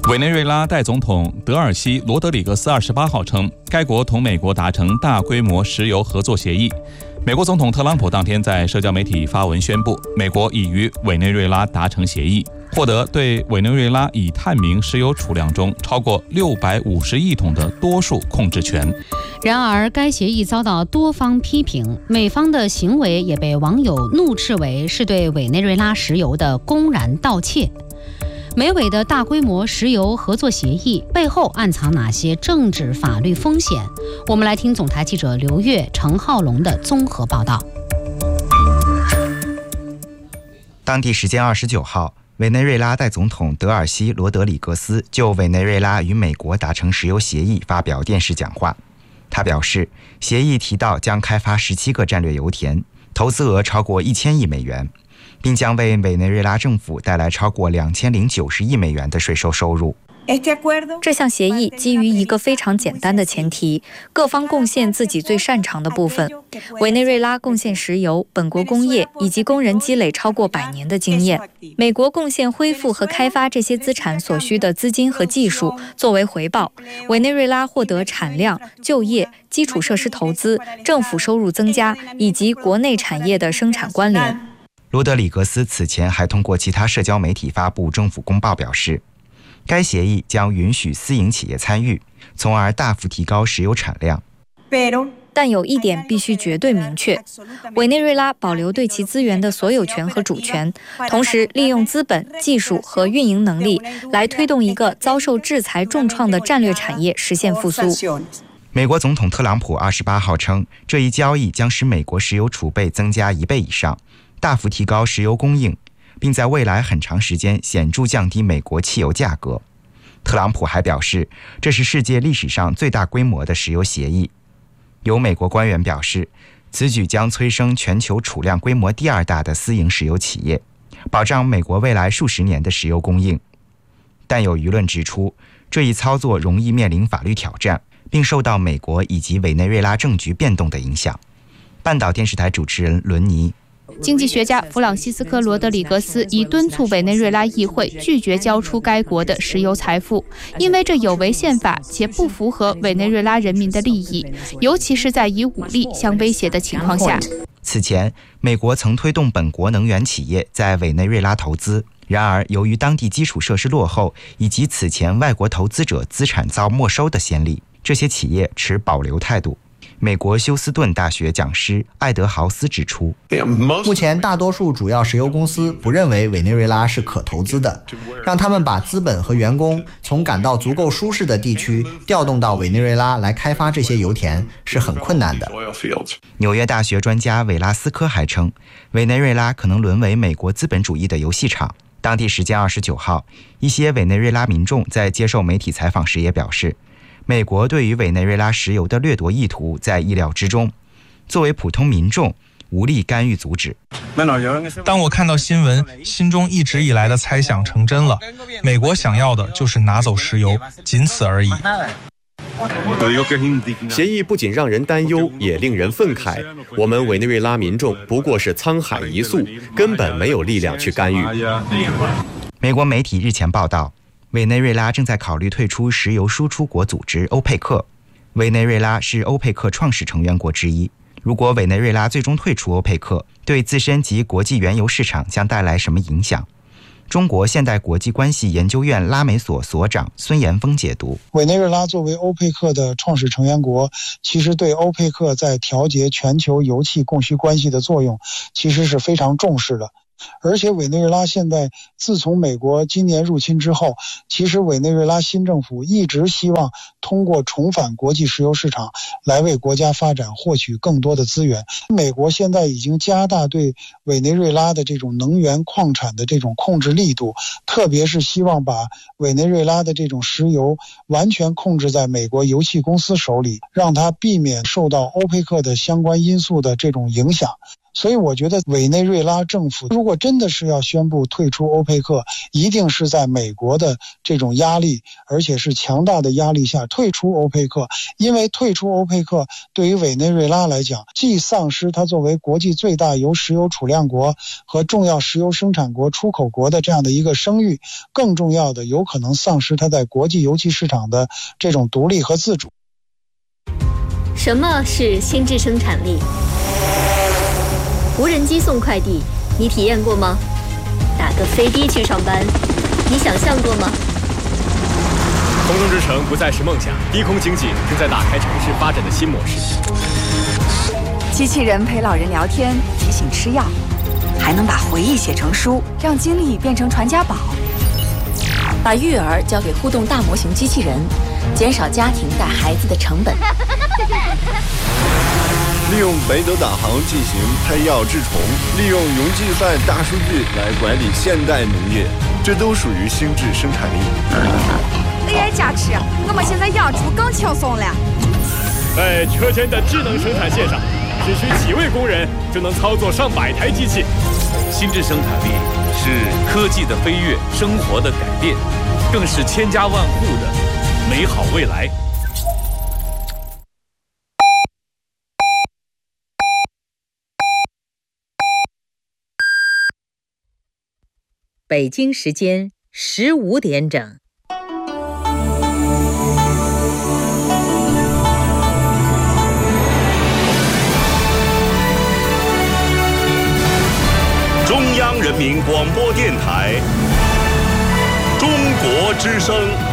委内瑞拉代总统德尔西·罗德里格斯28号称，该国同美国达成大规模石油合作协议。美国总统特朗普当天在社交媒体发文宣布，美国已与委内瑞拉达成协议，获得对委内瑞拉已探明石油储量中超过650亿桶的多数控制权。 然而，该协议遭到多方批评，美方的行为也被网友怒斥为是对委内瑞拉石油的公然盗窃。美委的大规模石油合作协议背后暗藏哪些政治法律风险？我们来听总台记者刘越、程浩龙的综合报道。 当地时间29号，委内瑞拉代总统德尔西·罗德里格斯就委内瑞拉与美国达成石油协议发表电视讲话。他表示，协议提到将开发17个战略油田，投资额超过1000亿美元，并将为委内瑞拉政府带来超过2090亿美元的税收收入。 这项协议基于一个非常简单的前提，各方贡献自己最擅长的部分。委内瑞拉贡献石油、本国工业以及工人积累超过100年的经验，美国贡献恢复和开发这些资产所需的资金和技术。作为回报，委内瑞拉获得产量、就业、基础设施投资、政府收入增加以及国内产业的生产关联。 罗德里格斯此前还通过其他社交媒体发布政府公报，表示该协议将允许私营企业参与，从而大幅提高石油产量。 但有一点必须绝对明确，委内瑞拉保留对其资源的所有权和主权，同时利用资本、技术和运营能力来推动一个遭受制裁重创的战略产业实现复苏。 美国总统特朗普28号称，这一交易将使美国石油储备增加1倍以上，大幅提高石油供应，并在未来很长时间显著降低美国汽油价格。特朗普还表示，这是世界历史上最大规模的石油协议。有美国官员表示，此举将催生全球储量规模第2大的私营石油企业，保障美国未来数十年的石油供应。但有舆论指出，这一操作容易面临法律挑战，并受到美国以及委内瑞拉政局变动的影响。半岛电视台主持人伦尼。 经济学家弗朗西斯科·罗德里格斯已敦促委内瑞拉议会拒绝交出该国的石油财富，因为这有违宪法且不符合委内瑞拉人民的利益，尤其是在以武力相威胁的情况下。 此前，美国曾推动本国能源企业在委内瑞拉投资，然而由于当地基础设施落后，以及此前外国投资者资产遭没收的先例，这些企业持保留态度。美国休斯顿大学讲师艾德豪斯指出， 目前大多数主要石油公司不认为委内瑞拉是可投资的，让他们把资本和员工从感到足够舒适的地区调动到委内瑞拉来开发这些油田是很困难的。 纽约大学专家韦拉斯科还称，委内瑞拉可能沦为美国资本主义的游戏场。当地时间29号，一些委内瑞拉民众在接受媒体采访时也表示，美国对于委内瑞拉石油的掠夺意图在意料之中，作为普通民众无力干预阻止。 当我看到新闻，心中一直以来的猜想成真了，美国想要的就是拿走石油，仅此而已。 协议不仅让人担忧，也令人愤慨。我们委内瑞拉民众不过是沧海一粟，根本没有力量去干预。 美国媒体日前报道，委内瑞拉正在考虑退出石油输出国组织欧佩克。委内瑞拉是欧佩克创始成员国之一。如果委内瑞拉最终退出欧佩克，对自身及国际原油市场将带来什么影响？中国现代国际关系研究院拉美所所长孙延峰解读， 委内瑞拉作为欧佩克的创始成员国，其实对欧佩克在调节全球油气供需关系的作用其实是非常重视的。而且委内瑞拉现在自从美国今年入侵之后，其实委内瑞拉新政府一直希望通过重返国际石油市场来为国家发展获取更多的资源。美国现在已经加大对委内瑞拉的这种能源矿产的这种控制力度，特别是希望把委内瑞拉的这种石油完全控制在美国油气公司手里，让它避免受到欧佩克的相关因素的这种影响。所以我觉得委内瑞拉政府如果真的是要宣布退出欧佩克，一定是在美国的这种压力，而且是强大的压力下退出欧佩克。因为退出欧佩克对于委内瑞拉来讲，既丧失它作为国际最大石油储量国和重要石油生产国出口国的这样的一个声誉， 域，更重要的有可能丧失它在国际油气市场的这种独立和自主。 什么是心智生产力？无人机送快递，你体验过吗？打个飞的去上班，你想象过吗？ 空中之城不再是梦想，低空经济正在打开城市发展的新模式。 机器人陪老人聊天，提醒吃药，还能把回忆写成书，让经历变成传家宝。 把育儿交给互动大模型机器人，减少家庭带孩子的成本。 利用北斗导航进行配药治虫，利用云计算大数据来管理现代农业，这都属于心智生产力。 AI 加持，我们现在养猪更轻松了。 在车间的智能生产线上，只需几位工人就能操作上百台机器。 心智生产力是科技的飞跃，生活的改变，更是千家万户的美好未来。 北京时间15点整。 中央人民广播电台，中国之声。